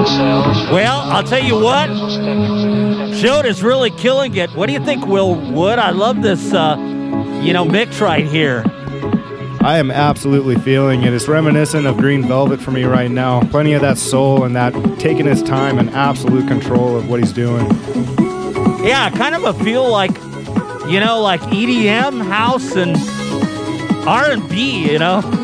Well, I'll tell you what, Joda's really killing it. What do you think, Will Wood? I love this, mix right here. I am absolutely feeling it. It's reminiscent of Green Velvet for me right now. Plenty of that soul and that taking his time and absolute control of what he's doing. Yeah, kind of a feel like, like EDM, house, and R&B,